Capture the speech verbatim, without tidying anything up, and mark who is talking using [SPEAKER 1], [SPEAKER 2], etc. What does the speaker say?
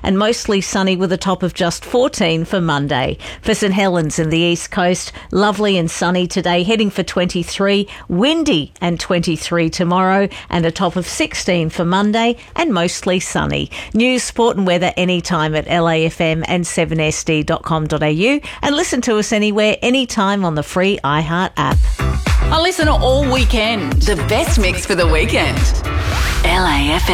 [SPEAKER 1] and mostly sunny with a top of just fourteen for Monday. For St Helens in the East Coast, lovely and sunny today, heading for twenty-three, windy and twenty-three tomorrow, and a top of sixteen for Monday, and mostly sunny. News, sport and weather anytime at L A F M and seven S D dot com dot A U, and listen to us anywhere, anytime on the free iHeart app.
[SPEAKER 2] I listen all weekend. The best mix for the weekend. L A F M.